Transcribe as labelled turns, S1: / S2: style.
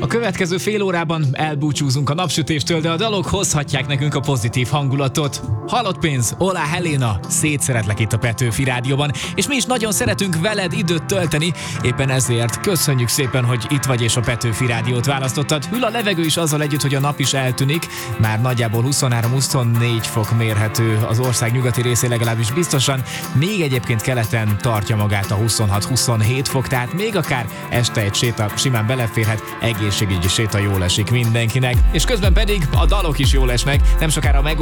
S1: következő fél órában elbúcsúzunk a napsütéstől, de a dalok hozhatják nekünk a pozitív hangulatot. Halott pénz, Olá Helena, szétszeretlek itt a Petőfi Rádióban, és mi is nagyon szeretünk veled időt tölteni, éppen ezért köszönjük szépen, hogy itt vagy és a Petőfi Rádiót választottad. Hűl a levegő is azzal együtt, hogy a nap is eltűnik, már nagyjából 23-24 fok mérhető az ország nyugati részén, legalábbis biztosan, még egyébként keleten tartja magát a 26-27 fok, tehát még akár este egy séta simán beleférhet, egészségügyi séta jól esik mindenkinek. És közben pedig a dalok is jól esnek, nem sokára meg